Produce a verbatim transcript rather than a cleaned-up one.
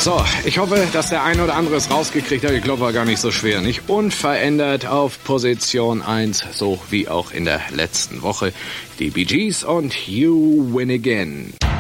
So, ich hoffe, dass der eine oder andere es rausgekriegt hat. Ich glaube, war gar nicht so schwer, nicht? Unverändert auf Position eins, so wie auch in der letzten Woche. Die Bee Gees und You Win Again.